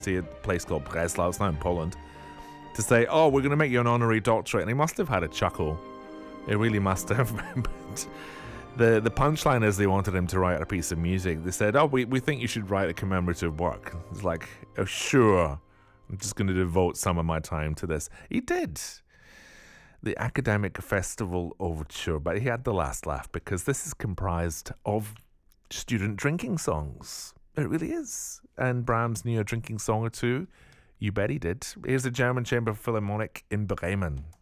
a place called Breslau, it's now in Poland, to say, oh, we're going to make you an honorary doctorate. And he must have had a chuckle. It really must have. But the punchline is they wanted him to write a piece of music. They said, oh, we think you should write a commemorative work. It's like, oh, sure. I'm just going to devote some of my time to this. He did. The Academic Festival Overture, but he had the last laugh because this is comprised of student drinking songs. It really is. And Brahms knew a drinking song or two. You bet he did. Here's the German Chamber Philharmonic in Bremen.